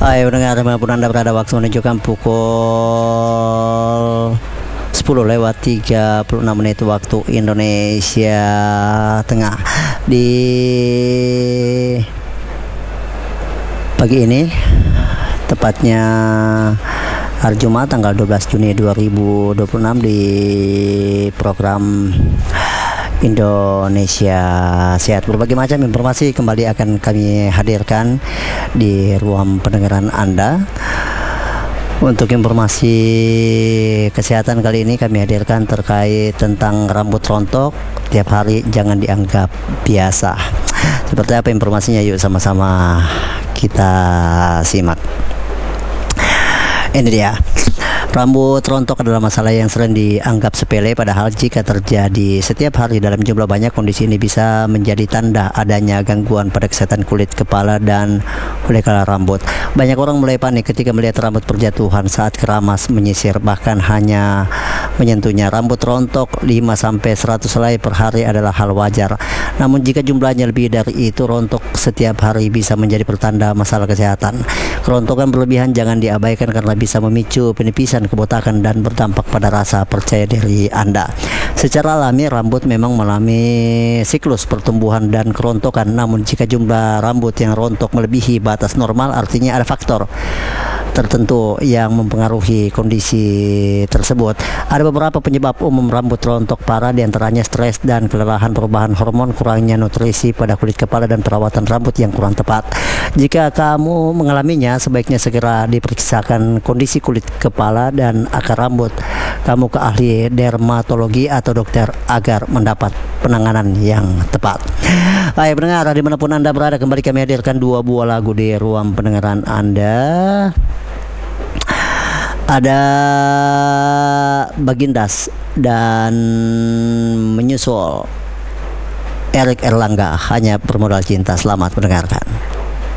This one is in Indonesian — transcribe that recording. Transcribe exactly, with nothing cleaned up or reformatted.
Ayo pendengar dimanapun Anda berada, waktu menunjukkan pukul sepuluh lewat tiga puluh enam menit waktu Indonesia Tengah. Di pagi ini, tepatnya hari Jumat tanggal dua belas Juni dua ribu dua puluh enam, di program Indonesia Sehat, berbagai macam informasi kembali akan kami hadirkan di ruang pendengaran Anda. Untuk informasi kesehatan kali ini kami hadirkan terkait tentang rambut rontok tiap hari jangan dianggap biasa. Seperti apa informasinya? Yuk sama-sama kita simak. Ini dia. Rambut rontok adalah masalah yang sering dianggap sepele, padahal jika terjadi setiap hari dalam jumlah banyak, kondisi ini bisa menjadi tanda adanya gangguan pada kesehatan kulit kepala dan helai rambut. Banyak orang mulai panik ketika melihat rambut berjatuhan saat keramas menyisir, bahkan hanya menyentuhnya. Rambut rontok lima sampai seratus helai per hari adalah hal wajar. Namun jika jumlahnya lebih dari itu, rontok setiap hari bisa menjadi pertanda masalah kesehatan. Kerontokan berlebihan jangan diabaikan karena bisa memicu penipisan, kebotakan, dan berdampak pada rasa percaya diri Anda. Secara alami, rambut memang mengalami siklus pertumbuhan dan kerontokan. Namun jika jumlah rambut yang rontok melebihi batas normal, artinya ada faktor tertentu yang mempengaruhi kondisi tersebut. Ada beberapa penyebab umum rambut rontok parah, diantaranya stres dan kelelahan, perubahan hormon, kurangnya nutrisi pada kulit kepala, dan perawatan rambut yang kurang tepat. Jika kamu mengalaminya, sebaiknya segera diperiksakan kondisi kulit kepala dan akar rambut kamu ke ahli dermatologi atau dokter agar mendapat penanganan yang tepat. Baik pendengar, dimanapun Anda berada, kembali kami hadirkan dua buah lagu di ruang pendengaran Anda. Ada Bagindas dan menyusul Erik Erlangga, Hanya Bermodal Cinta. Selamat mendengarkan.